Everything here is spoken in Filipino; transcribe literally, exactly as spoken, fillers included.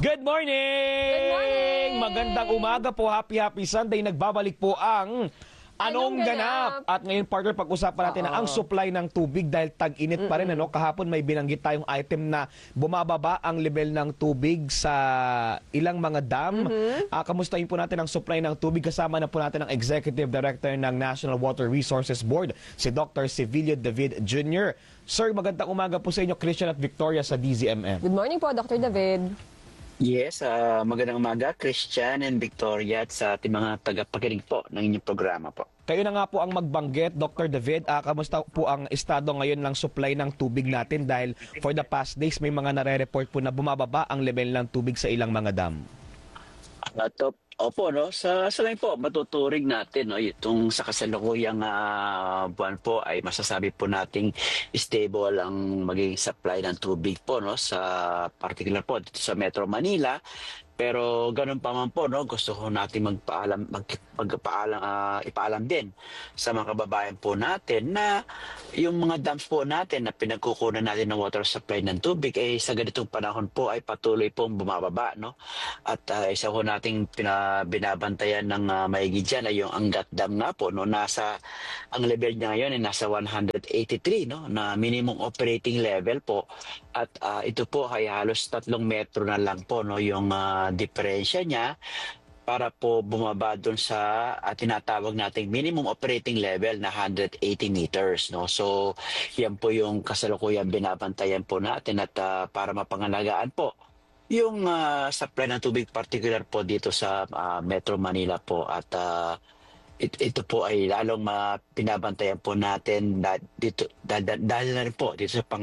Good morning! Good morning! Magandang umaga po. Happy, happy Sunday. Nagbabalik po ang Anong, Anong Ganap? Ganap? At ngayon, partner, pag-usapan natin na ang supply ng tubig dahil tag-init pa rin. Ano? Kahapon may binanggit tayong item na bumababa ang level ng tubig sa ilang mga dam. Mm-hmm. Ah, kamustahin po natin ang supply ng tubig. Kasama na po natin ang Executive Director ng National Water Resources Board, si Doctor Civilio David Junior Sir, magandang umaga po sa inyo, Christian at Victoria sa D Z M M. Good morning po, Doctor David. Yes, uh, magandang umaga, Christian and Victoria at sa ating mga tagapakinig po ng inyong programa po. Kayo na nga po ang magbanggit, Doctor David. Ah, kamusta po ang estado ngayon ng supply ng tubig natin dahil for the past days may mga nare-report po na bumababa ang level ng tubig sa ilang mga dam. Uh, top, opo, no? Sa, sa lang po, matuturing natin, no? Itong sa kasalukuyang uh, buwan po ay masasabi po nating stable ang magiging supply ng tubig po, no? Sa particular po dito sa Metro Manila. Pero ganun pa man po, no, gusto ko natin magpaalam, mag, magpaalam, uh, ipaalam din sa mga kababayan po natin na yung mga dams po natin na pinagkukunan natin ng water supply ng tubig ay eh, sa ganitong panahon po ay patuloy pong bumababa, no? At uh, isa po nating pina, binabantayan ng uh, maigi dyan ay yung Angat Dam nga po, no? Nasa, ang level niya ngayon ay nasa one hundred eighty-three, no? Na minimum operating level po. At uh, ito po ay halos tatlong metro na lang po, no? Yung uh, diferensya niya para po bumaba doon sa uh, tinatawag nating minimum operating level na one hundred eighty meters, no? So yan po yung kasalukuyan binabantayan po natin at uh, para mapangalagaan po yung uh, supply ng tubig particular po dito sa uh, Metro Manila po at uh, it, ito po ay lalong uh, pinabantayan po natin da, dito, da, da, dahil na rin po dito sa pang